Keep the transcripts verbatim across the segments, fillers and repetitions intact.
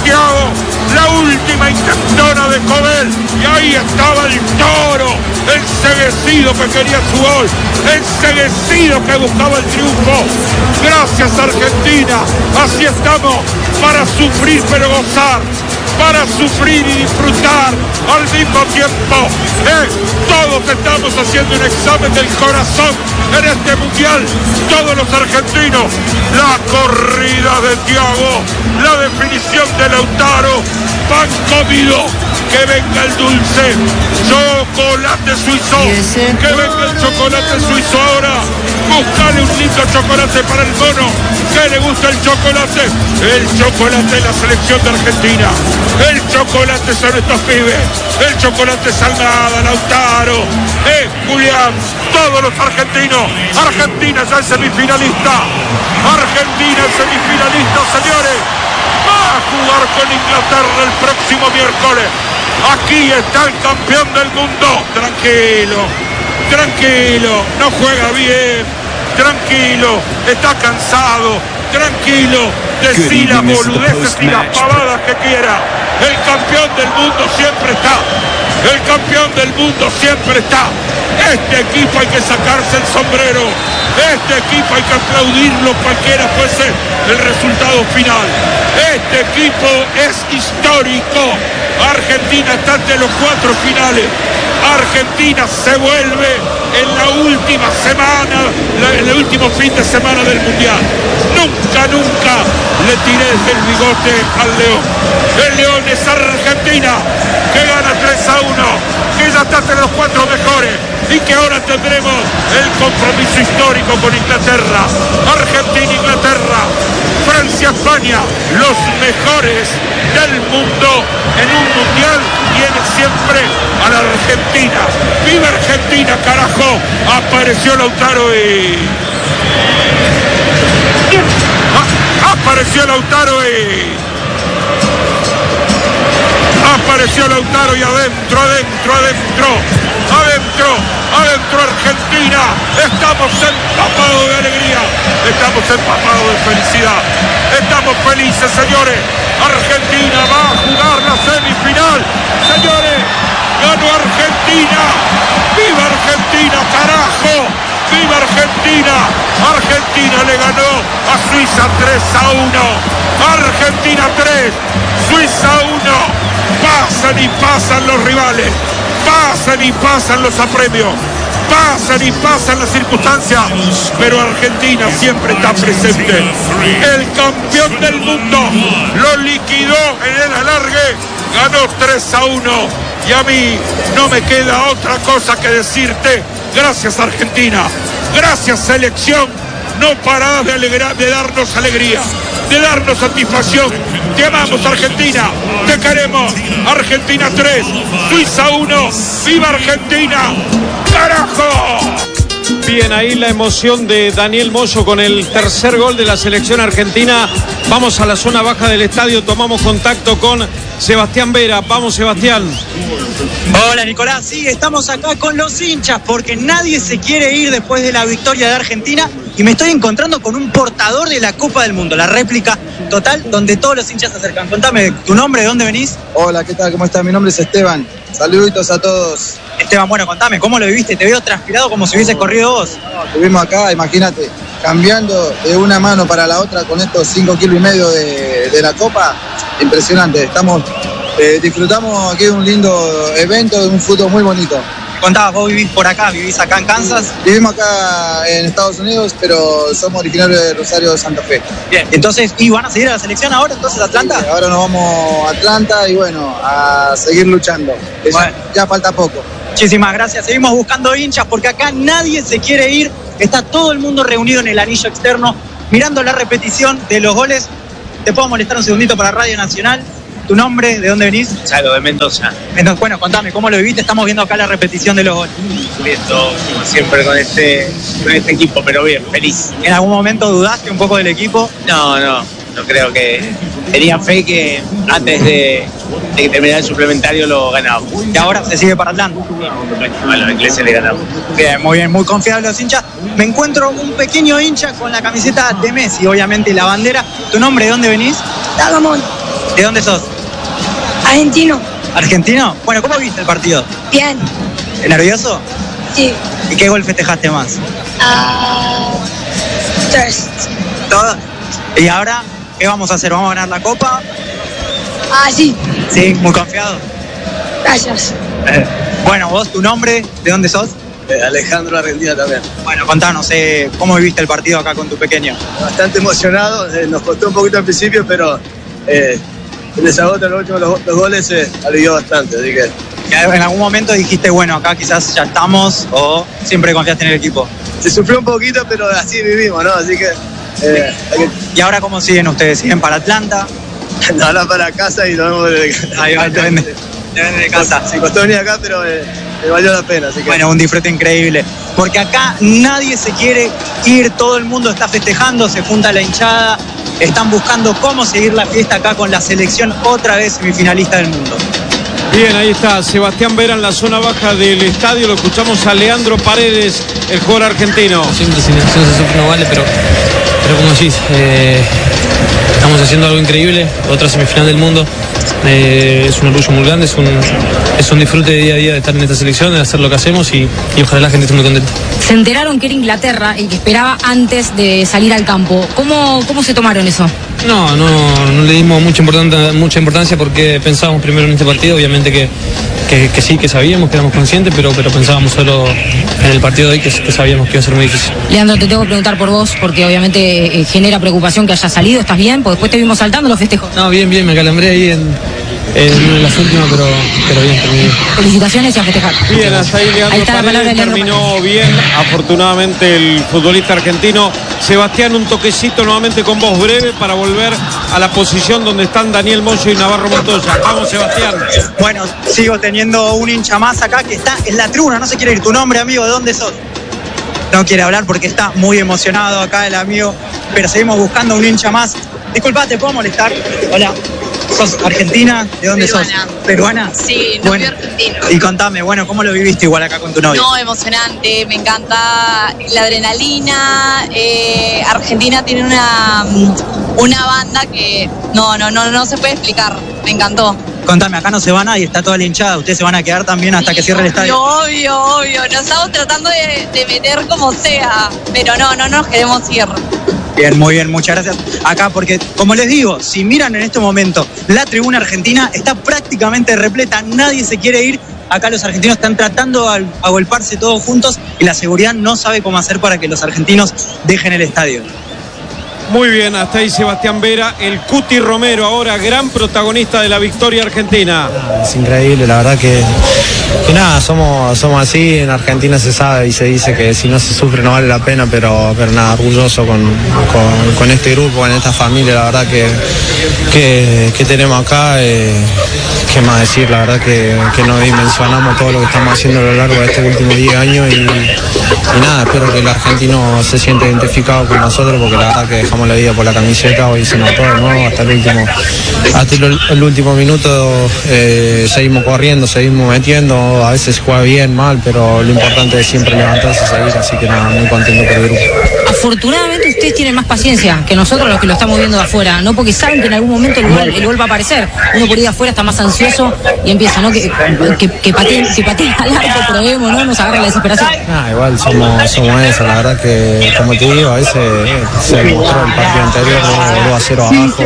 Thiago, la última intentona de Cobel, y ahí estaba el toro, enceguecido que quería su gol, enceguecido que buscaba el triunfo. Gracias Argentina, así estamos, para sufrir pero gozar, para sufrir y disfrutar al mismo tiempo. Eh, todos estamos haciendo un examen del corazón en este mundial, todos los argentinos. La corrida de Thiago, la definición de Lautaro, pan comido, que venga el dulce, chocolate suizo, que venga el chocolate suizo ahora. Buscale un lindo chocolate para el mono, que le gusta el chocolate. El chocolate de la selección de Argentina, el chocolate son estos pibes, el chocolate Salgado, Lautaro, eh, Julián, todos los argentinos. Argentina ya es semifinalista, Argentina es semifinalista, señores. Va a jugar con Inglaterra el próximo miércoles. Aquí está el campeón del mundo. Tranquilo, tranquilo, no juega bien, tranquilo, está cansado, tranquilo, decí las boludeces y las pavadas que quiera. El campeón del mundo siempre está, el campeón del mundo siempre está. Este equipo hay que sacarse el sombrero, este equipo hay que aplaudirlo cualquiera fuese el resultado final. Este equipo es histórico. Argentina está entre los cuatro finales. Argentina se vuelve en la última semana, en el último fin de semana del mundial. Nunca, nunca le tiré el bigote al León. El León es Argentina, que gana tres a uno, que ya está entre los cuatro mejores y que ahora tendremos el compromiso histórico con Inglaterra. Argentina, Inglaterra, Francia, España, los mejores del mundo en un mundial viene siempre a la Argentina. ¡Viva Argentina, carajo! Apareció Lautaro y... Apareció Lautaro y... Apareció Lautaro y adentro, adentro, adentro, adentro, adentro Argentina. Estamos empapados de alegría, estamos empapados de felicidad, estamos felices, señores. Argentina va a jugar la semifinal, señores. Ganó Argentina. ¡Viva Argentina, carajo! ¡Viva Argentina! Argentina le ganó a Suiza tres a uno. Argentina tres, Suiza uno. Pasan y pasan los rivales, pasan y pasan los apremios, pasan y pasan las circunstancias, pero Argentina siempre está presente. El campeón del mundo lo liquidó en el alargue, ganó tres a uno, y a mí no me queda otra cosa que decirte: gracias Argentina, gracias selección, no parás de, alegrar, de darnos alegría, de darnos satisfacción. Te amamos Argentina, te queremos. Argentina tres, Suiza uno, ¡viva Argentina! ¡Carajo! Bien, ahí la emoción de Daniel Moyo con el tercer gol de la selección argentina. Vamos a la zona baja del estadio, tomamos contacto con Sebastián Vera. Vamos, Sebastián. Hola, Nicolás. Sí, estamos acá con los hinchas porque nadie se quiere ir después de la victoria de Argentina y me estoy encontrando con un portador de la Copa del Mundo, la réplica total, donde todos los hinchas se acercan. Contame tu nombre, ¿de dónde venís? Hola, ¿qué tal? ¿Cómo estás? Mi nombre es Esteban. Saluditos a todos. Esteban, bueno, contame, ¿cómo lo viviste? Te veo transpirado como si hubieses corrido vos. No, estuvimos acá, imagínate, cambiando de una mano para la otra con estos cinco kilos y medio de, de la Copa. Impresionante, estamos, eh, disfrutamos aquí de un lindo evento, de un fútbol muy bonito. Contabas, vos vivís por acá, vivís acá en Kansas. Vivimos acá en Estados Unidos, pero somos originarios de Rosario de Santa Fe. Bien, entonces, ¿y van a seguir a la selección ahora entonces Atlanta? Sí, ahora nos vamos a Atlanta y bueno, a seguir luchando. Bueno. Ya, ya falta poco. Muchísimas gracias, seguimos buscando hinchas porque acá nadie se quiere ir. Está todo el mundo reunido en el anillo externo, mirando la repetición de los goles. ¿Te puedo molestar un segundito para Radio Nacional? ¿Tu nombre? ¿De dónde venís? Salgo de Mendoza. Mendoza. Bueno, contame, ¿cómo lo viviste? Estamos viendo acá la repetición de los goles. Viendo, como siempre, con este, con este equipo, pero bien, feliz. ¿En algún momento dudaste un poco del equipo? No, no, no creo que... Tenía fe que antes de, de que terminara el suplementario lo ganábamos. ¿Y ahora se sigue para Atlanta? A los ingleses le ganamos. Bien, muy bien, muy confiables los hinchas. Me encuentro un pequeño hincha con la camiseta de Messi, obviamente, y la bandera. ¿Tu nombre? ¿De dónde venís? Dagomón. ¿De dónde sos? Argentino. ¿Argentino? Bueno, ¿cómo viste el partido? Bien. ¿Nervioso? Sí. ¿Y qué gol festejaste más? Ah, tres. ¿Todo? ¿Y ahora qué vamos a hacer? ¿Vamos a ganar la copa? Ah, sí. Sí, muy confiado. Gracias. Eh, bueno, vos, tu nombre, ¿de dónde sos? Eh, Alejandro, Argentina también. Bueno, contanos, eh, ¿cómo viviste el partido acá con tu pequeño? Bastante emocionado, eh, nos costó un poquito al principio, pero eh, el desagoto en los últimos los, los goles se eh, alivió bastante, así que... ¿En algún momento dijiste, bueno, acá quizás ya estamos, o siempre confiaste en el equipo? Se sufrió un poquito, pero así vivimos, ¿no? Así que... Eh, que... ¿Y ahora cómo siguen ustedes? ¿Siguen para Atlanta? Ahora para casa y nos vemos de... Ahí va, te vende, te vende de casa. Sí, costó venir acá, pero eh, me valió la pena. Así que... Bueno, un disfrute increíble. Porque acá nadie se quiere ir, todo el mundo está festejando, se junta la hinchada, están buscando cómo seguir la fiesta acá con la selección, otra vez semifinalista del mundo. Bien, ahí está Sebastián Vera en la zona baja del estadio. Lo escuchamos a Leandro Paredes, el jugador argentino. Siempre sin acción se sufre no vale, pero, pero como decís, eh, estamos haciendo algo increíble, otra semifinal del mundo. Eh, es un orgullo muy grande, es un, es un disfrute de día a día de estar en esta selección, de hacer lo que hacemos y, y ojalá la gente esté muy contenta. Se enteraron que era Inglaterra el que esperaba antes de salir al campo. ¿Cómo, cómo se tomaron eso? No, no, no le dimos mucha importancia, mucha importancia porque pensábamos primero en este partido, obviamente que, que, que sí, que sabíamos, que éramos conscientes, pero, pero pensábamos solo en el partido de hoy que, que sabíamos que iba a ser muy difícil. Leandro, te tengo que preguntar por vos, porque obviamente eh, genera preocupación que hayas salido, ¿estás bien? Porque después te vimos saltando los festejos. No, bien, bien, me acalambré ahí en, en las últimas, pero, pero bien, terminé bien. Felicitaciones y a festejar. Bien, hasta ahí Leandro Ahí está la palabra Paredes, de Leandro terminó Paredes. bien, afortunadamente el futbolista argentino. Sebastián, un toquecito nuevamente con voz breve para volver a la posición donde están Daniel Moyo y Navarro Montoya. Vamos, Sebastián. Bueno, sigo teniendo un hincha más acá que está en la tribuna, no se quiere ir. ¿Tu nombre, amigo? ¿De dónde sos? No quiere hablar porque está muy emocionado acá el amigo, pero seguimos buscando un hincha más. Disculpa, ¿te puedo molestar? Hola. ¿Sos argentina? ¿De dónde Peruana. sos? ¿Peruana? Sí, no bueno, soy argentino. Y contame, bueno, ¿cómo lo viviste igual acá con tu novio? No, emocionante, me encanta la adrenalina. eh, Argentina tiene una, una banda que no, no, no, no se puede explicar, me encantó. Contame, acá no se va nadie, está toda la hinchada, ¿ustedes se van a quedar también hasta que cierre el estadio? Obvio, obvio, nos estamos tratando de, de meter como sea, pero no, no nos queremos ir. Bien, muy bien, muchas gracias. Acá, porque como les digo, si miran en este momento, la tribuna argentina está prácticamente repleta, nadie se quiere ir. Acá los argentinos están tratando a agolparse todos juntos y la seguridad no sabe cómo hacer para que los argentinos dejen el estadio. Muy bien, hasta ahí Sebastián Vera, el Cuti Romero, ahora gran protagonista de la victoria argentina. Es increíble, la verdad que, que nada, somos, somos así, en Argentina se sabe y se dice que si no se sufre no vale la pena, pero, pero nada, orgulloso con, con, con este grupo, con esta familia, la verdad que, que, que tenemos acá, eh, qué más decir, la verdad que, que no dimensionamos todo lo que estamos haciendo a lo largo de estos últimos diez años y, y nada, espero que el argentino se sienta identificado con nosotros porque la verdad que dejamos la vida por la camiseta, hoy se notó de nuevo hasta el último, hasta el, el último minuto, eh, seguimos corriendo, seguimos metiendo, a veces juega bien, mal, pero lo importante es siempre levantarse y seguir, así que nada, muy contento por el grupo. Afortunadamente ustedes tienen más paciencia que nosotros los que lo estamos viendo de afuera, ¿no? Porque saben que en algún momento el gol, el gol va a aparecer. Uno por ir de afuera está más ansioso y empieza, ¿no? Que, que, que pateen, que pateen al arco, probemos, ¿no? Nos agarra la desesperación. Ah, igual somos, somos eso, la verdad que, como te digo, a veces eh, se demostró el partido anterior dos a cero abajo,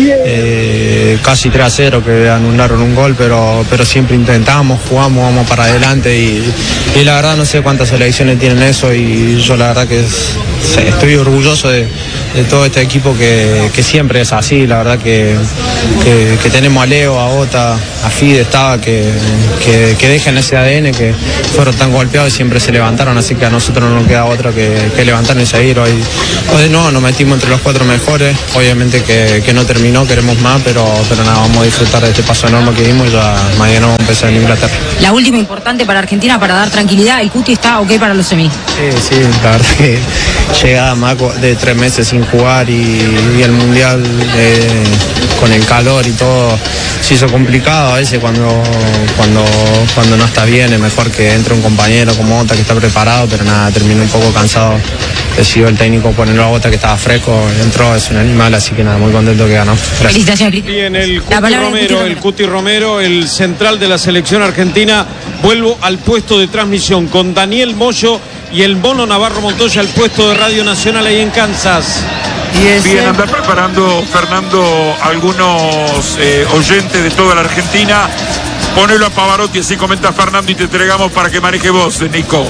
eh, casi tres a cero que anularon un gol, pero, pero siempre intentamos, jugamos, vamos para adelante y, y la verdad no sé cuántas selecciones tienen eso y yo la verdad que es, estoy orgulloso de, de todo este equipo que, que siempre es así, la verdad que, que, que tenemos a Leo, a Ota, a Fide, estaba que, que, que dejen ese A D N, que fueron tan golpeados y siempre se levantaron, así que a nosotros no nos queda otra que, que levantarnos y seguir. Hoy, hoy no, nos metimos entre los cuatro mejores, obviamente que, que no terminó, queremos más, pero, pero nada, vamos a disfrutar de este paso enorme que dimos y ya mañana vamos a empezar en Inglaterra. La última importante para Argentina para dar tranquilidad, el Cuti está ok para los semis. Sí, sí, la verdad que llegaba más de tres meses sin jugar y, y el Mundial eh, con el calor y todo se hizo complicado. A veces cuando, cuando, cuando no está bien es mejor que entre un compañero como Ota que está preparado, pero nada, terminé un poco cansado decidió el técnico ponerlo a Bota, que estaba fresco, entró, es un animal, así que nada, muy contento que ganó. Gracias. Felicitaciones. Bien, el Cuti Romero, el Cuti Romero, el central de la selección argentina. Vuelvo al puesto de transmisión con Daniel Moyo y el Mono Navarro Montoya al puesto de Radio Nacional ahí en Kansas. Bien, anda preparando, Fernando, algunos eh, oyentes de toda la Argentina. Ponelo a Pavarotti, así comenta Fernando, y te entregamos para que maneje vos, Nico.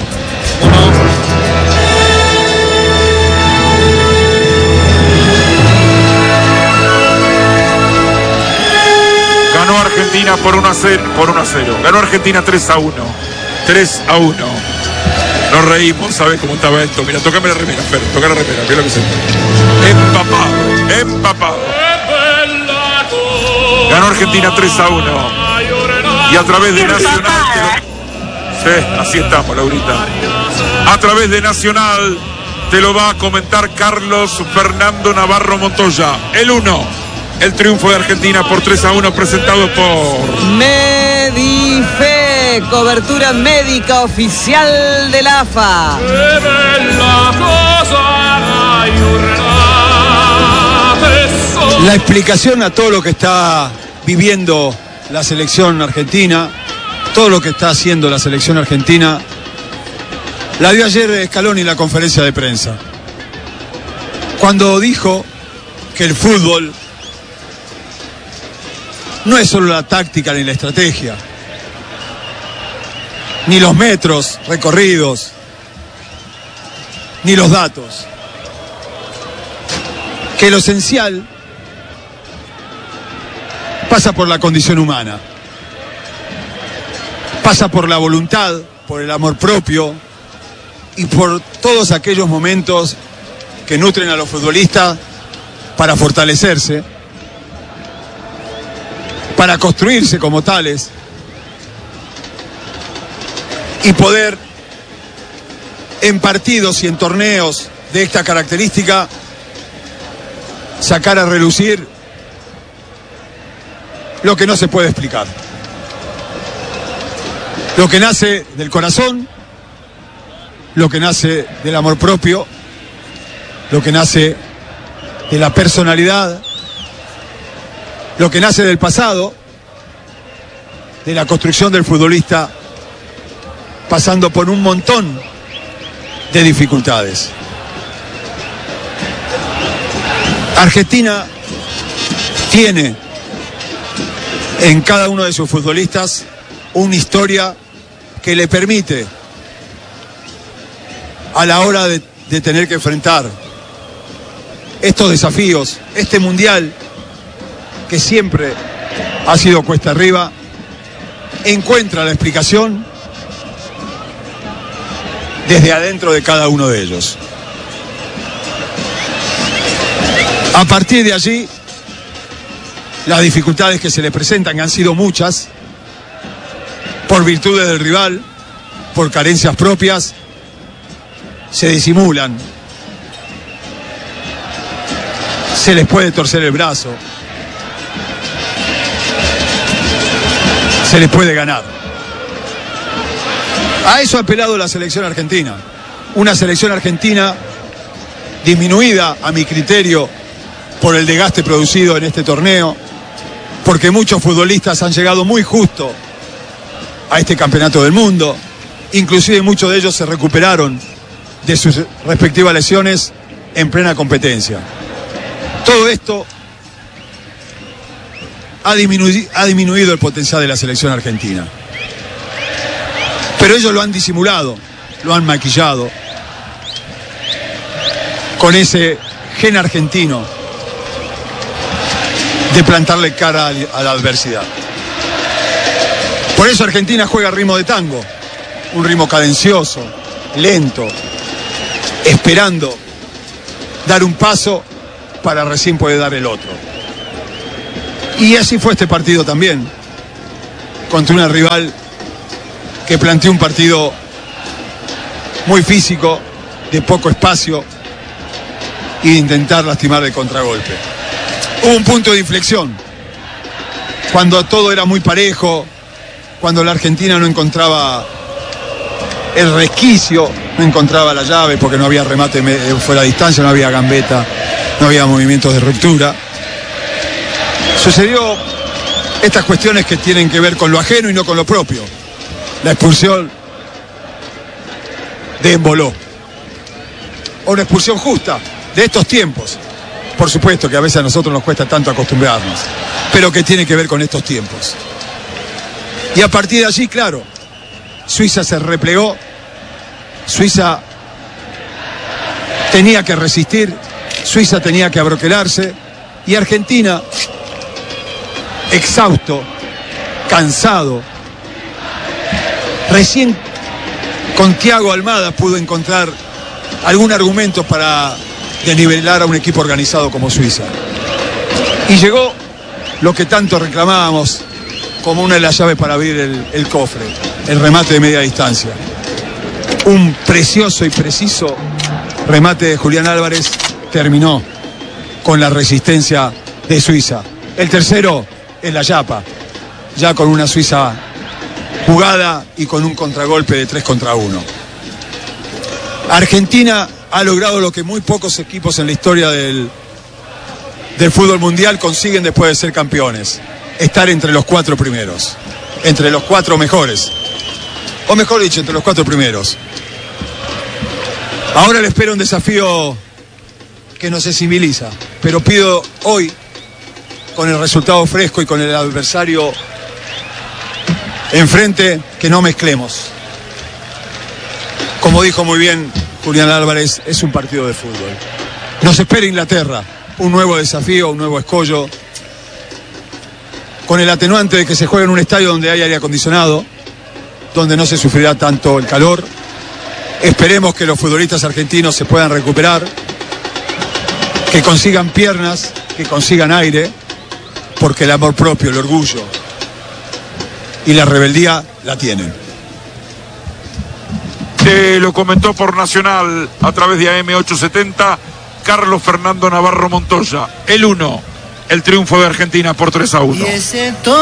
Ganó Argentina por uno a cero, por uno a cero. Ganó Argentina tres a uno. tres a uno. Nos reímos, ¿sabes cómo estaba esto? Mira, tócame la remera, Fer, toca la remera, mira lo que se empapado, empapado. Ganó Argentina tres a uno. Y a través de Nacional... Te lo... Sí, así estamos, Laurita. A través de Nacional te lo va a comentar Carlos Fernando Navarro Montoya. El uno, el triunfo de Argentina por tres a uno presentado por... Medife, cobertura médica oficial de la A F A. La explicación a todo lo que está viviendo la selección argentina, todo lo que está haciendo la selección argentina, la dio ayer Scaloni en la conferencia de prensa, cuando dijo que el fútbol no es solo la táctica ni la estrategia, ni los metros recorridos, ni los datos, que lo esencial pasa por la condición humana, pasa por la voluntad, por el amor propio y por todos aquellos momentos que nutren a los futbolistas para fortalecerse, para construirse como tales y poder en partidos y en torneos de esta característica sacar a relucir lo que no se puede explicar, lo que nace del corazón, lo que nace del amor propio, lo que nace de la personalidad, lo que nace del pasado, de la construcción del futbolista, pasando por un montón de dificultades. Argentina tiene en cada uno de sus futbolistas una historia que le permite, a la hora de, de tener que enfrentar estos desafíos, este mundial que siempre ha sido cuesta arriba, encuentra la explicación desde adentro de cada uno de ellos. A partir de allí, las dificultades que se le presentan, que han sido muchas, por virtudes del rival, por carencias propias, se disimulan, se les puede torcer el brazo, se les puede ganar. A eso ha apelado la selección argentina, una selección argentina disminuida, a mi criterio, por el desgaste producido en este torneo, porque muchos futbolistas han llegado muy justo a este campeonato del mundo, inclusive muchos de ellos se recuperaron de sus respectivas lesiones en plena competencia. Todo esto ha disminuido, ha disminuido el potencial de la selección argentina, pero ellos lo han disimulado, lo han maquillado con ese gen argentino de plantarle cara a la adversidad. Por eso Argentina juega ritmo de tango, un ritmo cadencioso, lento, esperando dar un paso para recién poder dar el otro. Y así fue este partido también, contra una rival que planteó un partido muy físico, de poco espacio y de intentar lastimar el contragolpe. Hubo un punto de inflexión, cuando todo era muy parejo, cuando la Argentina no encontraba el resquicio no encontraba la llave porque no había remate fuera de distancia, no había gambeta, no había movimientos de ruptura. Sucedió estas cuestiones que tienen que ver con lo ajeno y no con lo propio. La expulsión de Emboló. O una expulsión justa de estos tiempos. Por supuesto que a veces a nosotros nos cuesta tanto acostumbrarnos, pero que tiene que ver con estos tiempos. Y a partir de allí, claro, Suiza se replegó, Suiza tenía que resistir, Suiza tenía que abroquelarse, y Argentina, exhausto, cansado, recién con Thiago Almada pudo encontrar algún argumento para desnivelar a un equipo organizado como Suiza. Y llegó lo que tanto reclamábamos como una de las llaves para abrir el, el cofre, el remate de media distancia. Un precioso y preciso remate de Julián Álvarez terminó con la resistencia de Suiza. El tercero es la Yapa, ya con una Suiza jugada y con un contragolpe de tres contra uno. Argentina ha logrado lo que muy pocos equipos en la historia del, del fútbol mundial consiguen después de ser campeones: estar entre los cuatro primeros, entre los cuatro mejores, o mejor dicho, entre los cuatro primeros. Ahora le espera un desafío que nos sensibiliza, pero pido hoy, con el resultado fresco y con el adversario enfrente, que no mezclemos. Como dijo muy bien Julián Álvarez, es un partido de fútbol. Nos espera Inglaterra, un nuevo desafío, un nuevo escollo, con el atenuante de que se juega en un estadio donde hay aire acondicionado, donde no se sufrirá tanto el calor. Esperemos que los futbolistas argentinos se puedan recuperar, que consigan piernas, que consigan aire, porque el amor propio, el orgullo y la rebeldía la tienen. Te lo comentó por Nacional a través de A M ochocientos setenta Carlos Fernando Navarro Montoya. El uno, el triunfo de Argentina por tres a uno.